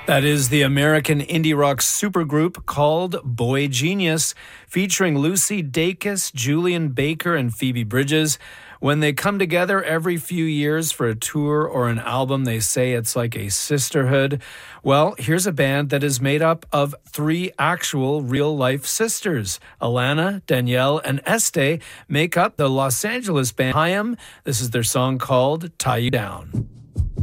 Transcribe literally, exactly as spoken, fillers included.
That is the American indie rock supergroup called Boy Genius, featuring Lucy Dacus, Julian Baker, and Phoebe Bridges. When they come together every few years for a tour or an album, they say it's like a sisterhood. Well, here's a band that is made up of three actual real-life sisters. Alana, Danielle, and Este make up the Los Angeles band Haim. This is their song called Tie You Down.